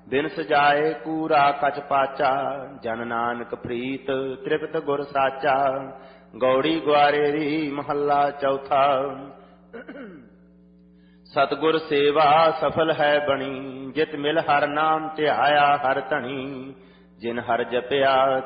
ਬਿਨ ਸਜਾਏ ਕੂਰਾ ਕਛ ਪਾਚਾ। ਜਨ ਨਾਨਕ ਪ੍ਰੀਤ ਤ੍ਰਿਪਤ ਗੁਰ ਸਾਚਾ। ਗੌੜੀ ਗੁਆਰੇਰੀ ਮਹੱਲਾ ਚੌਥਾ। ਸਤਿਗੁਰ ਸੇਵਾ ਸਫਲ ਹੈ ਬਣੀ। ਜਿਤ ਮਿਲ ਹਰ ਨਾਮ ਧਿਆਇਆ ਹਰ ਧਣੀ। ਜਿਨ ਹਰ ਜਪਿਆ